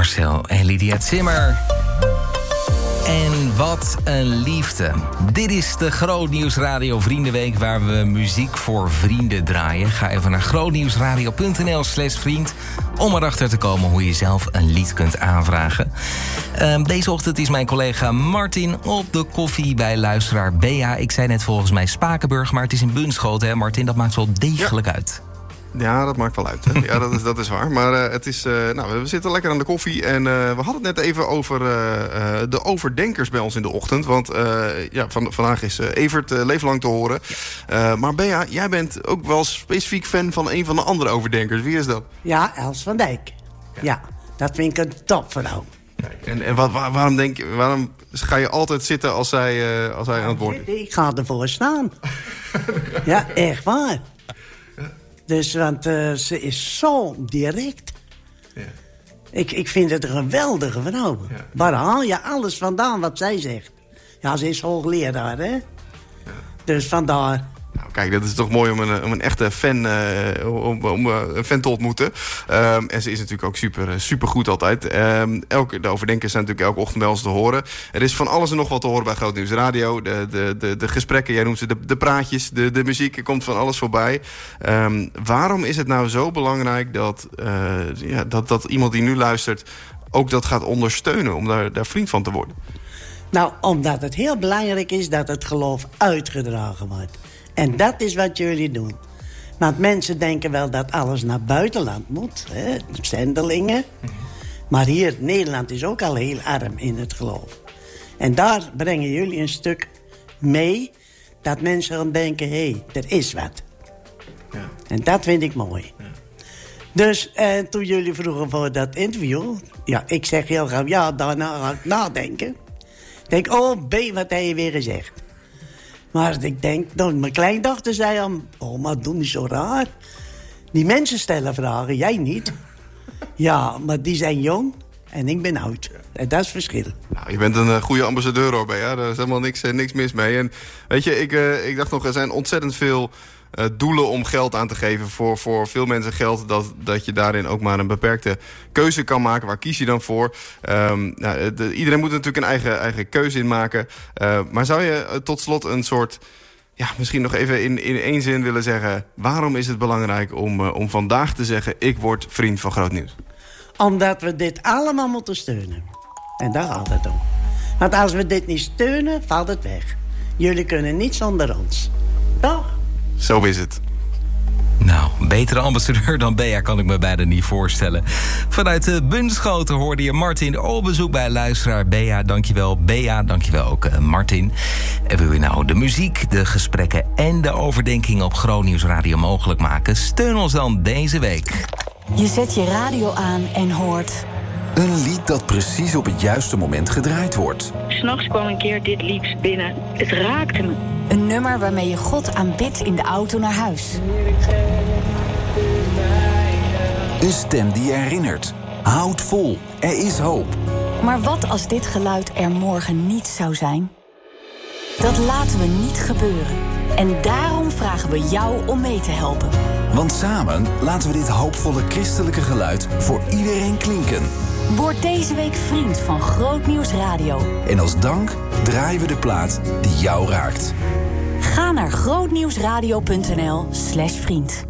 Marcel en Lydia Zimmer. En wat een liefde. Dit is de Grootnieuwsradio Vriendenweek, waar we muziek voor vrienden draaien. Ga even naar grootnieuwsradio.nl/vriend om erachter te komen hoe je zelf een lied kunt aanvragen. Deze ochtend is mijn collega Martin op de koffie bij luisteraar Bea. Ik zei net volgens mij Spakenburg, maar het is in Bunschoten, hè Martin? Dat maakt wel degelijk uit. Ja, dat maakt wel uit. Hè? Ja, dat is waar. Maar het is, we zitten lekker aan de koffie. En we hadden het net even over de overdenkers bij ons in de ochtend. Want vandaag is Evert leeflang te horen. Maar Bea, jij bent ook wel specifiek fan van een van de andere overdenkers. Wie is dat? Ja, Els van Dijk. Ja, dat vind ik een topvrouw. En waarom ga je altijd zitten als zij aan het woord is? Ik ga ervoor staan. Ja, echt waar. Dus, want ze is zo direct. Ja. Ik vind het een geweldige vrouw. Ja. Waar haal je alles vandaan wat zij zegt? Ja, ze is hoogleraar, hè? Ja. Dus vandaar. Nou, kijk, dat is toch mooi om een echte fan, om een fan te ontmoeten. En ze is natuurlijk ook super goed altijd. De overdenkers zijn natuurlijk elke ochtend bij ons te horen. Er is van alles en nog wat te horen bij Groot Nieuws Radio. De gesprekken, jij noemt ze de praatjes, de muziek, er komt van alles voorbij. Waarom is het nou zo belangrijk dat iemand die nu luistert ook dat gaat ondersteunen om daar vriend van te worden? Nou, omdat het heel belangrijk is dat het geloof uitgedragen wordt. En dat is wat jullie doen. Want mensen denken wel dat alles naar buitenland moet. Hè? Zendelingen. Maar hier, Nederland is ook al heel arm in het geloof. En daar brengen jullie een stuk mee dat mensen gaan denken, hé, er is wat. Ja. En dat vind ik mooi. Ja. Dus toen jullie vroegen voor dat interview, ja, ik zeg heel graag, ja, daarna ga ik nadenken. Ik denk, oh, B, wat heb je weer gezegd? Maar ik denk, mijn kleindochter zei aan, oh, maar doe niet zo raar. Die mensen stellen vragen, jij niet. Ja, maar die zijn jong en ik ben oud. En dat is het verschil. Nou, je bent een goede ambassadeur, hoor, Bea. Daar is helemaal niks mis mee. En weet je, ik dacht nog, er zijn ontzettend veel doelen om geld aan te geven. Voor veel mensen geldt dat je daarin ook maar een beperkte keuze kan maken. Waar kies je dan voor? Iedereen moet natuurlijk een eigen keuze in maken. Maar zou je tot slot een soort, ja, misschien nog even in één zin willen zeggen, waarom is het belangrijk om vandaag te zeggen, ik word vriend van Groot Nieuws? Omdat we dit allemaal moeten steunen. En daar gaat het om. Want als we dit niet steunen, valt het weg. Jullie kunnen niet zonder ons. Toch? Zo is het. Nou, een betere ambassadeur dan Bea kan ik me bijna niet voorstellen. Vanuit de Bunschoten hoorde je Martin op bezoek bij luisteraar Bea. Dankjewel Bea, dankjewel ook Martin. En wil je nou de muziek, de gesprekken en de overdenking op Groot Nieuws Radio mogelijk maken? Steun ons dan deze week. Je zet je radio aan en hoort een lied dat precies op het juiste moment gedraaid wordt. 's Nachts kwam een keer dit lied binnen. Het raakte me. Een nummer waarmee je God aanbidt in de auto naar huis. Een stem die je herinnert. Houd vol, er is hoop. Maar wat als dit geluid er morgen niet zou zijn? Dat laten we niet gebeuren. En daarom vragen we jou om mee te helpen. Want samen laten we dit hoopvolle christelijke geluid voor iedereen klinken. Word deze week vriend van Groot Nieuws Radio. En als dank draaien we de plaat die jou raakt. Ga naar grootnieuwsradio.nl/vriend.